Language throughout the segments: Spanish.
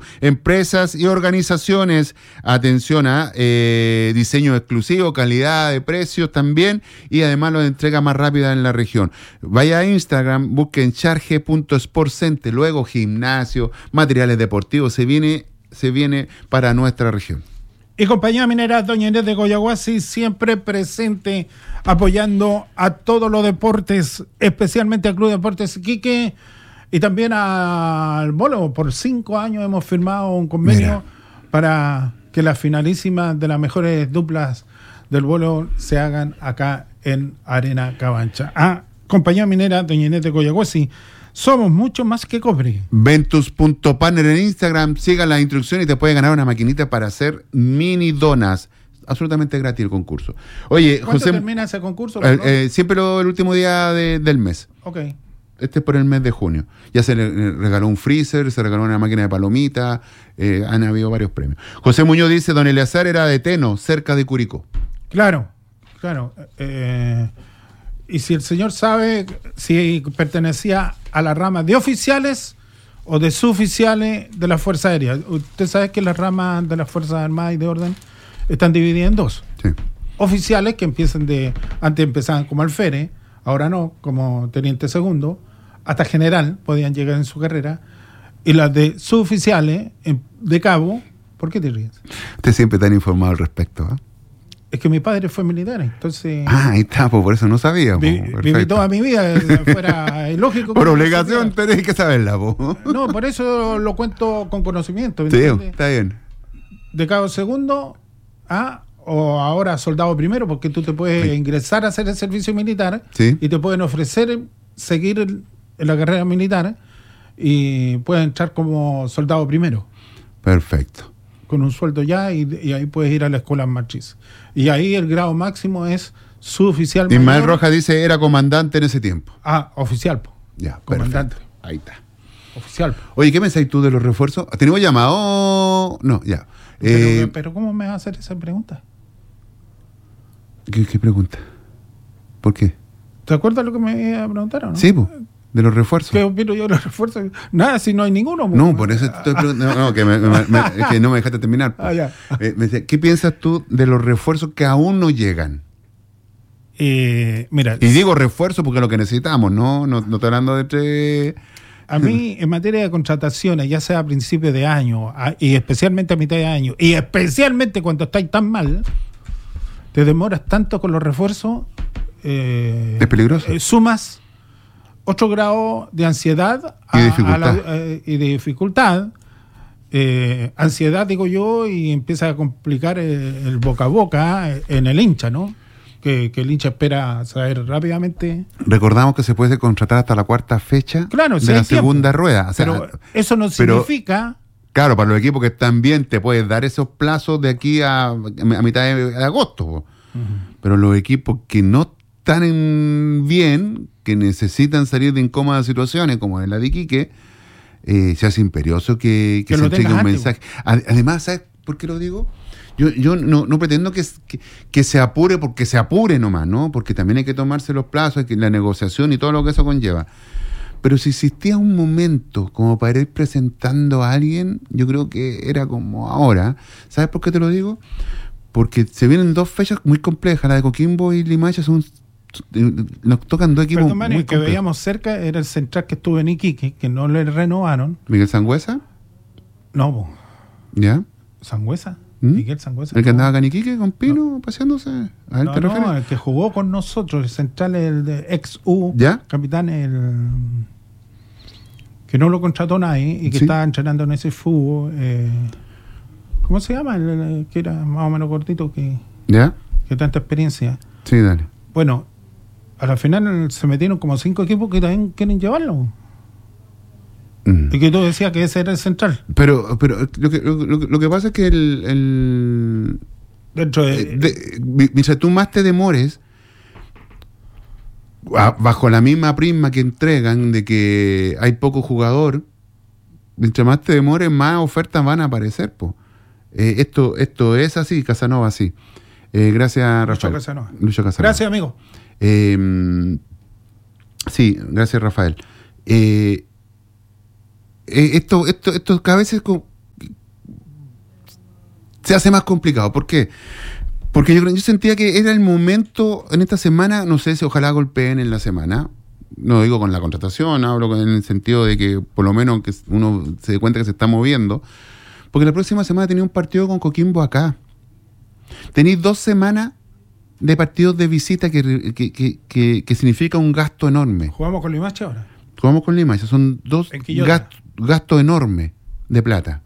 Empresas y organizaciones, atención a diseño exclusivo, calidad de precios también, y además lo de entrega más rápida en la región. Vaya a Instagram, busquen charge.sportcenter, luego gimnasio, materiales deportivos, se viene para nuestra región. Y compañía minera Doña Inés de Coyahuasi, siempre presente, apoyando a todos los deportes, especialmente al Club Deportes Iquique y también al Bolo. Por 5 años hemos firmado un convenio para que las finalísimas de las mejores duplas del Bolo se hagan acá en Arena Cabancha. Compañía minera Doña Inés de Coyahuasi. Somos mucho más que cobre. Ventus.partner en Instagram. Sigan las instrucciones y te puedes ganar una maquinita para hacer mini donas. Absolutamente gratis el concurso. Oye, ¿cuándo José, termina ese concurso? Siempre el último día del mes. Ok. Este es por el mes de junio. Ya se le regaló un freezer, se regaló una máquina de palomitas. Han habido varios premios. José Muñoz dice, don Eleazar era de Teno, cerca de Curicó. Claro. Y si el señor sabe si pertenecía a la rama de oficiales o de suboficiales de la Fuerza Aérea. Usted sabe que las ramas de las Fuerzas Armadas y de Orden están divididas en dos. Sí. Oficiales que antes empezaban como alférez, ahora no, como teniente segundo, hasta general podían llegar en su carrera. Y las de suboficiales, de cabo. ¿Por qué te ríes? Usted siempre está informado al respecto, ¿eh? Es que mi padre fue militar, entonces... ahí está, por eso no sabía. Viví toda mi vida, fuera ilógico. Por obligación tenés que saberla, No, por eso lo cuento con conocimiento. Sí, está bien. De cabo segundo, o ahora soldado primero, porque tú te puedes ingresar a hacer el servicio militar, y te pueden ofrecer seguir en la carrera militar, y puedes entrar como soldado primero. Perfecto. Con un sueldo ya, y ahí puedes ir a la escuela matriz. Y ahí el grado máximo es suboficial mayor. Ismael Rojas dice, era comandante en ese tiempo. Oficial. Ya, comandante. Perfecto. Ahí está. Oficial. Oye, ¿qué pensáis tú de los refuerzos? ¿Tenemos llamado? No, ya. Pero ¿cómo me vas a hacer esa pregunta? ¿Qué pregunta? ¿Por qué? ¿Te acuerdas lo que me iba a preguntar o no? Sí, pues. De los refuerzos. ¿Qué opino yo de los refuerzos? Nada, si no hay ninguno. No, por eso te estoy preguntando. Que no me dejaste terminar. Ya. ¿Qué piensas tú de los refuerzos que aún no llegan? Mira. Y digo refuerzo porque es lo que necesitamos, no estoy hablando de... A mí, en materia de contrataciones, ya sea a principios de año, y especialmente a mitad de año, y especialmente cuando estáis tan mal, te demoras tanto con los refuerzos. Es peligroso. Sumas 8 grados de ansiedad y de dificultad. Ansiedad, digo yo, y empieza a complicar el boca a boca en el hincha, ¿no? Que el hincha espera saber rápidamente. Recordamos que se puede contratar hasta la 4ª fecha de la segunda rueda. O sea, pero eso no significa... Claro, para los equipos que están bien, te puedes dar esos plazos de aquí a mitad de agosto. Uh-huh. Pero los equipos que no están bien, que necesitan salir de incómodas situaciones, como en la de Iquique, se hace imperioso que se entregue un mensaje. Además, ¿sabes por qué lo digo? Yo no pretendo que se apure porque se apure nomás, ¿no? Porque también hay que tomarse los plazos, la negociación y todo lo que eso conlleva. Pero si existía un momento como para ir presentando a alguien, yo creo que era como ahora. ¿Sabes por qué te lo digo? Porque se vienen 2 fechas muy complejas. La de Coquimbo y Limache nos tocan 2 equipos muy complejos. El que veíamos cerca era el central que estuvo en Iquique, que no le renovaron. ¿Miguel Sangüesa? No. ¿Ya? ¿Sangüesa? Miguel Sangüesa. ¿El que andaba acá en Iquique con Pino paseándose? ¿A él te refieres? No, el que jugó con nosotros, el central, el de ex-U, ¿ya? Capitán, que no lo contrató nadie y que estaba entrenando en ese fútbol. ¿Cómo se llama? El que era más o menos cortito, ¿ya? Que tanta experiencia. Sí, dale. Bueno, a la final se metieron como 5 equipos que también quieren llevarlo. Y que tú decías que ese era el central. Pero lo que pasa es que mientras tú más te demores, bajo la misma prisma que entregan de que hay poco jugador, mientras más te demores, más ofertas van a aparecer, po. Esto es así, Casanova, así. Gracias, Rafael. Lucho Casanova. Gracias, amigo. Sí, gracias, Rafael. Esto que a veces se hace más complicado. ¿Por qué? Porque yo sentía que era el momento en esta semana, no sé si ojalá golpeen en la semana. No digo con la contratación, hablo en el sentido de que por lo menos que uno se dé cuenta que se está moviendo. Porque la próxima semana tenía un partido con Coquimbo acá. Tenéis 2 semanas de partidos de visita que significa un gasto enorme. ¿Jugamos con Limache ahora? Jugamos con Limache, son 2 gastos enormes de plata.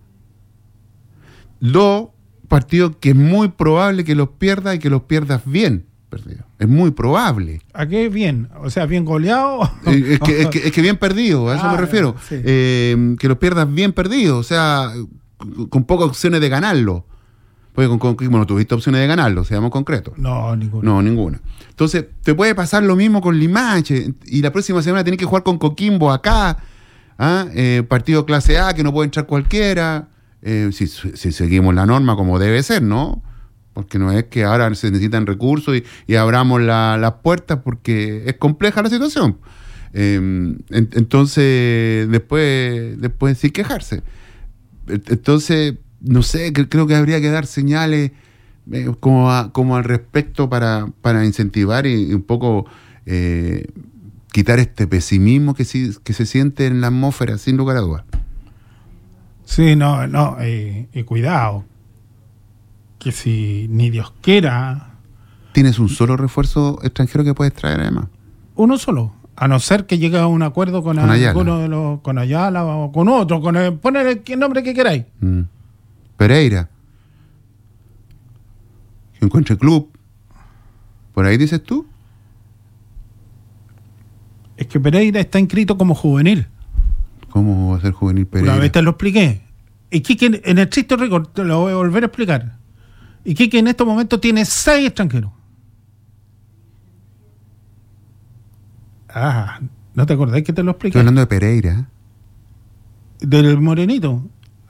2 partidos que es muy probable que los pierdas y que los pierdas bien perdido. Es muy probable. ¿A qué bien? O sea, ¿bien goleado? Es que bien perdido, a eso me refiero. Sí. Que los pierdas bien perdidos, o sea, con pocas opciones de ganarlo. Porque con Coquimbo no tuviste opciones de ganarlo, seamos concretos. No, ninguna. No, ninguna. Entonces, te puede pasar lo mismo con Limache, y la próxima semana tenés que jugar con Coquimbo acá, partido clase A, que no puede entrar cualquiera, si seguimos la norma como debe ser, ¿no? Porque no es que ahora se necesitan recursos y abramos las puertas, porque es compleja la situación. Entonces, después sin quejarse. Entonces, no sé, creo que habría que dar señales como al respecto para incentivar y un poco quitar este pesimismo que se siente en la atmósfera, sin lugar a dudas. Sí, y cuidado, que si ni Dios quiera... Tienes un solo refuerzo extranjero que puedes traer, además. Uno solo, a no ser que llegue a un acuerdo con alguno con Ayala o con otro, ponle el nombre que queráis. Pereira, que encuentre club, por ahí dices tú. Es que Pereira está inscrito como juvenil. ¿Cómo va a ser juvenil Pereira? Una vez te lo expliqué. Y Quique, en el estricto rigor, te lo voy a volver a explicar. Y Quique en estos momentos tiene 6 extranjeros. ¿No te acordás que te lo expliqué? Estoy hablando de Pereira. ¿Del morenito?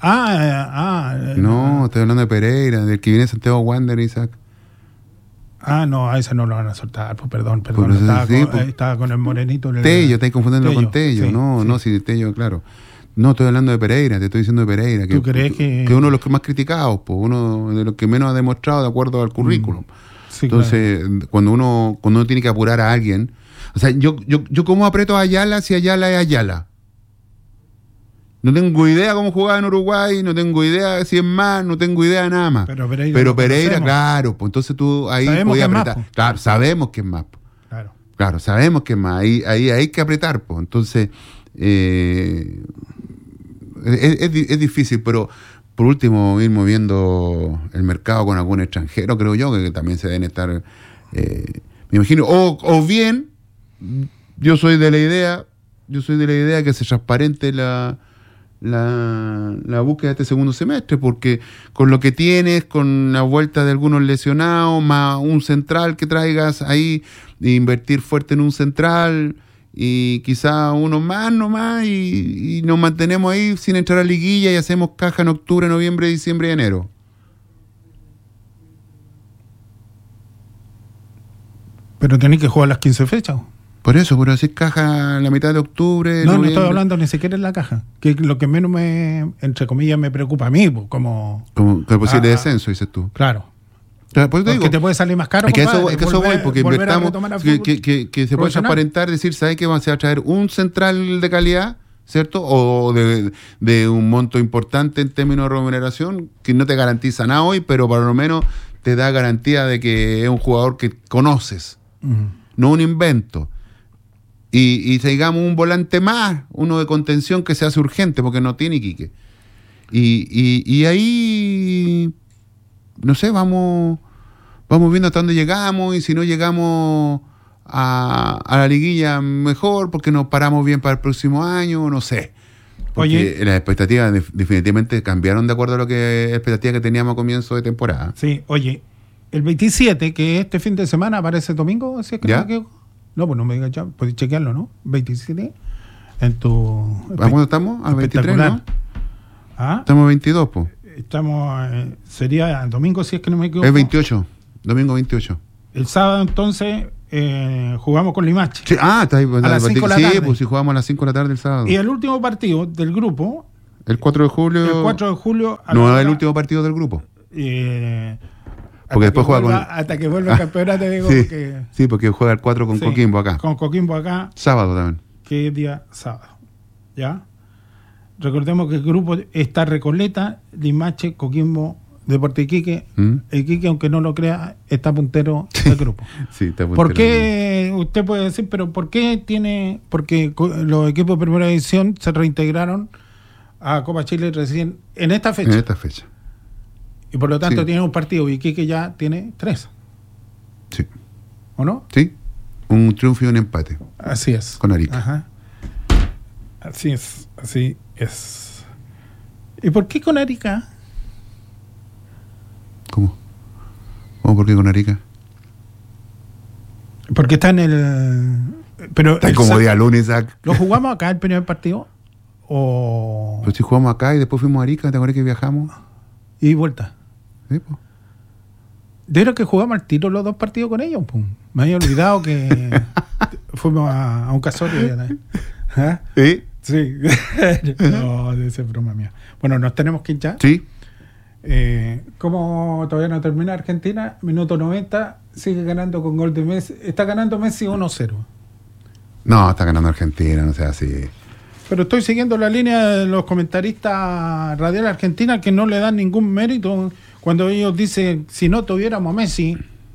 No, estoy hablando de Pereira, del que viene Santiago Wander, Isaac. No, a ese no lo van a soltar, perdón. Estaba con el morenito. Tello, estáis confundiendo con Tello. Sí, no, sí, Tello, claro. No, estoy hablando de Pereira, te estoy diciendo de Pereira. ¿Tú crees que uno de los más criticados, uno de los que menos ha demostrado de acuerdo al currículum? Sí, entonces, claro. cuando uno tiene que apurar a alguien, o sea, yo ¿cómo aprieto a Ayala si Ayala es Ayala? No tengo idea cómo jugaba en Uruguay, no tengo idea si es más, no tengo idea de nada más. Pero Pereira, claro, pues entonces tú ahí podías apretar. Más, claro, sabemos que es más. Claro, sabemos que es más. Ahí hay que apretar, pues. Entonces, es difícil, pero por último ir moviendo el mercado con algún extranjero, creo yo, que también se deben estar, me imagino, o bien, yo soy de la idea que se transparente la búsqueda de este segundo semestre, porque con lo que tienes, con la vuelta de algunos lesionados, más un central que traigas ahí, invertir fuerte en un central y quizá uno más nomás y nos mantenemos ahí sin entrar a liguilla y hacemos caja en octubre, noviembre, diciembre y enero. Pero tenés que jugar las 15 fechas. Por eso, por hacer caja en la mitad de octubre. No estoy hablando ni siquiera en la caja. Que lo que menos entre comillas, me preocupa a mí, como el posible descenso, dices tú. Claro. Pues te digo, te puede salir más caro. Es que eso voy, porque invertamos, que se puede transparentar, decir, ¿sabes qué? Se va a traer un central de calidad, ¿cierto? O de un monto importante en términos de remuneración, que no te garantiza nada hoy, pero por lo menos te da garantía de que es un jugador que conoces, no un invento. Y traigamos un volante más, uno de contención que se hace urgente, porque no tiene Iquique. Y ahí, no sé, vamos viendo hasta dónde llegamos, y si no llegamos a la liguilla, mejor, porque nos paramos bien para el próximo año, no sé. Porque las expectativas definitivamente cambiaron de acuerdo a expectativas que teníamos a comienzo de temporada. Sí, oye, el 27, que este fin de semana aparece domingo, ¿sí es que ¿ya? No me equivoco? No, pues no me digas ya, puedes chequearlo, ¿no? 27 en tu... ¿A cuándo estamos? ¿A 23, no? Estamos a 22, pues. Sería el domingo, si es que no me equivoco. Es 28, domingo 28. El sábado, entonces, jugamos con Limache. Sí, está ahí. A las 5 de la tarde. Sí, pues si jugamos a las 5 de la tarde el sábado. Y el último partido del grupo... El 4 de julio... El 4 de julio... No, es el último partido del grupo. Porque después juega hasta que vuelva el campeonato, digo, sí, que... sí, porque juega el 4 con Coquimbo acá. Con Coquimbo acá. Sábado también. Que es día sábado. ¿Ya? Recordemos que el grupo está Recoleta, Limache, Coquimbo, Deportes Iquique. Iquique, aunque no lo crea, está puntero del grupo. Sí, está puntero. ¿Por qué? Usted puede decir, pero ¿por qué tiene...? Porque los equipos de primera división se reintegraron a Copa Chile recién en esta fecha. En esta fecha. Y por lo tanto tiene un partido y Iquique ya tiene 3. Sí. ¿O no? Sí. Un triunfo y un empate. Así es. Con Arica. Ajá. Así es. ¿Y por qué con Arica? ¿Cómo? ¿Por qué con Arica? Porque está en el... Pero está como día lunes, Isaac. ¿Lo jugamos acá el primer partido? ¿O...? Pues si jugamos acá y después fuimos a Arica, ¿te acuerdas que viajamos? Y vuelta. Sí, pues. De lo que jugamos al tiro los 2 partidos con ellos, pum. Me había olvidado que fuimos a un casorio. ¿Ah? ¿Sí? Sí. No, debe ser broma mía. Bueno, nos tenemos que hinchar. Sí. ¿Cómo todavía no termina Argentina? Minuto 90, sigue ganando con gol de Messi. Está ganando Messi 1-0. No, está ganando Argentina, no sea así. Pero estoy siguiendo la línea de los comentaristas radiales argentinos que no le dan ningún mérito cuando ellos dicen, si no tuviéramos a Messi,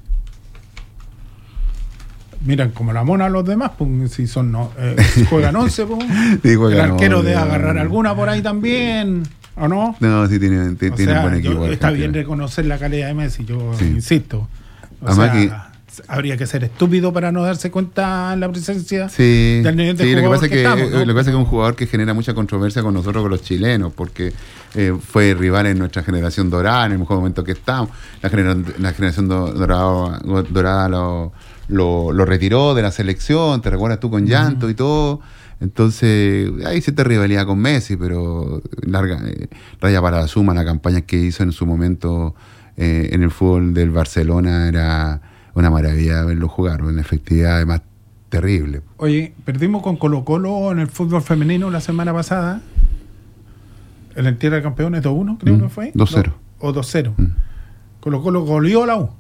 miran como la mona a los demás, pues, si son juegan 11, pues, sí, el arquero debe agarrar alguna por ahí también, ¿o no? No, sí tiene un buen equipo. Está bien reconocer la calidad de Messi, yo insisto. Además que habría que ser estúpido para no darse cuenta en la presencia del nivel de jugador lo que pasa estamos, ¿no? Lo que pasa es que es un jugador que genera mucha controversia con nosotros, con los chilenos, porque fue rival en nuestra generación dorada, en el mejor momento que estamos. La generación dorada lo retiró de la selección, te recuerdas tú con llanto y todo. Entonces, hay cierta rivalidad con Messi, pero raya para la suma. La campaña que hizo en su momento en el fútbol del Barcelona era una maravilla verlo jugar, una efectividad además terrible. Oye, perdimos con Colo-Colo en el fútbol femenino la semana pasada, en el Tierra de Campeones 2-1, creo que fue. 2-0. O 2-0. Colo-Colo goleó a la U.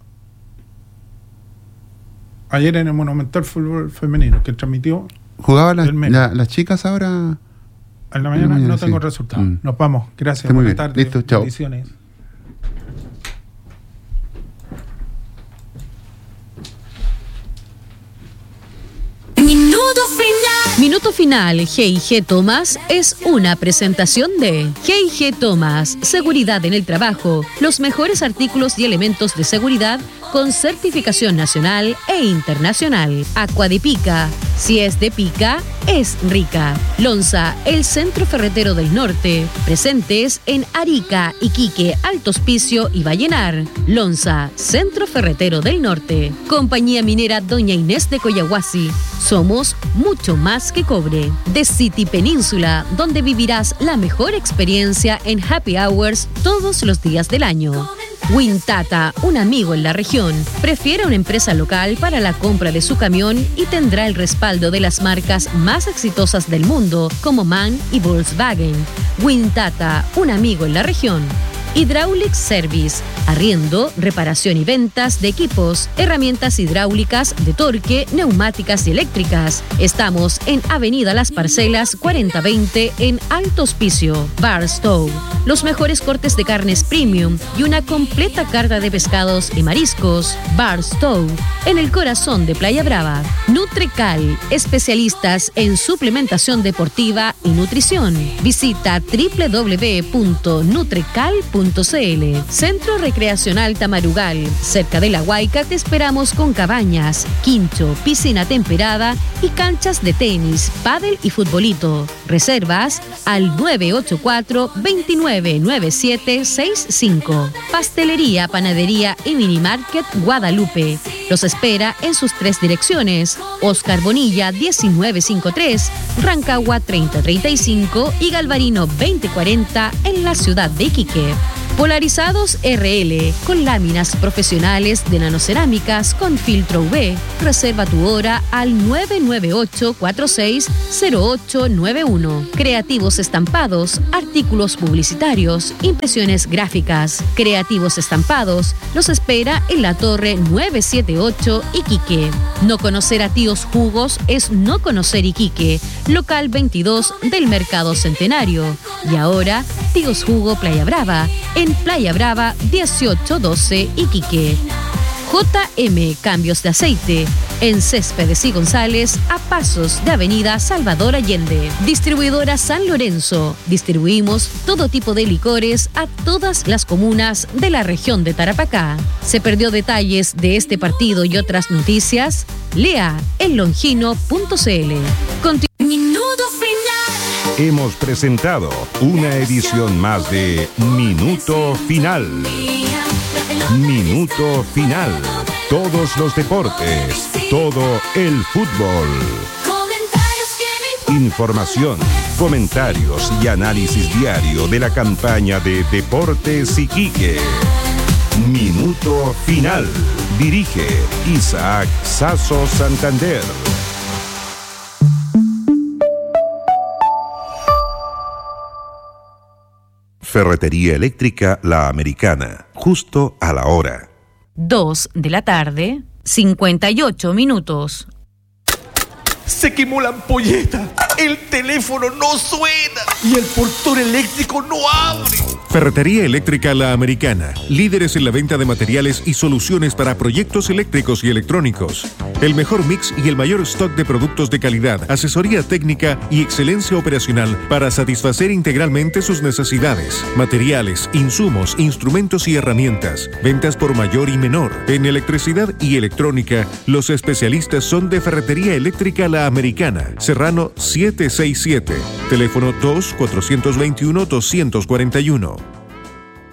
Ayer en el Monumental Fútbol Femenino, que transmitió. ¿Jugaban las chicas ahora? En la mañana no tengo resultados. Nos vamos. Gracias. Buenas tardes. Listo, chao. Bendiciones. Minuto final. G&G Thomas es una presentación de G&G Thomas, seguridad en el trabajo, los mejores artículos y elementos de seguridad con certificación nacional e internacional. Aqua de Pica, si es de pica, es rica. Lonza, el centro ferretero del norte, presentes en Arica, Iquique, Alto Hospicio y Vallenar. Lonza, centro ferretero del norte. Compañía minera Doña Inés de Coyahuasi. Somos mucho más que cobre. The City Península, donde vivirás la mejor experiencia en happy hours todos los días del año. Wintata, un amigo en la región. Prefiere una empresa local para la compra de su camión y tendrá el respaldo de las marcas más exitosas del mundo como MAN y Volkswagen. Wintata, un amigo en la región. Hydraulic Service, arriendo, reparación y ventas de equipos, herramientas hidráulicas, de torque, neumáticas y eléctricas. Estamos en Avenida Las Parcelas 4020 en Alto Hospicio. Barstow, los mejores cortes de carnes premium y una completa carta de pescados y mariscos. Barstow, en el corazón de Playa Brava. Nutrecal, especialistas en suplementación deportiva y nutrición. Visita www.nutrecal.cl. Centro Recreacional Tamarugal, cerca de La Huayca te esperamos con cabañas, quincho, piscina temperada y canchas de tenis, pádel y futbolito. Reservas al 984-299765. Pastelería, panadería y minimarket Guadalupe. Los espera en sus 3 direcciones: Oscar Bonilla 1953, Rancagua 3035 y Galvarino 2040 en la ciudad de Iquique. Polarizados RL, con láminas profesionales de nanocerámicas con filtro UV. Reserva tu hora al 998-460891. Creativos estampados, artículos publicitarios, impresiones gráficas. Creativos estampados los espera en la Torre 978 Iquique. No conocer a Tíos Jugos es no conocer Iquique. Local 22 del Mercado Centenario. Y ahora, Tíos Jugo Playa Brava, en Playa Brava 1812 Iquique. JM Cambios de Aceite, en Céspedes y González, a pasos de Avenida Salvador Allende. Distribuidora San Lorenzo. Distribuimos todo tipo de licores a todas las comunas de la región de Tarapacá. ¿Se perdió detalles de este partido y otras noticias? Lea en longino.cl. Minuto final. Hemos presentado una edición más de Minuto Final. Minuto Final. Todos los deportes, todo el fútbol. Información, comentarios y análisis diario de la campaña de Deportes Iquique. Minuto Final. Dirige Isaac Sasso Santander. Ferretería Eléctrica La Americana, justo a la hora. 2 de la tarde, 58 minutos. Se quemó la ampolleta, el teléfono no suena y el portón eléctrico no abre. Ferretería Eléctrica La Americana, líderes en la venta de materiales y soluciones para proyectos eléctricos y electrónicos. El mejor mix y el mayor stock de productos de calidad, asesoría técnica y excelencia operacional para satisfacer integralmente sus necesidades. Materiales, insumos, instrumentos y herramientas. Ventas por mayor y menor. En electricidad y electrónica, los especialistas son de Ferretería Eléctrica La Americana, Serrano 767. Teléfono 2-421-241.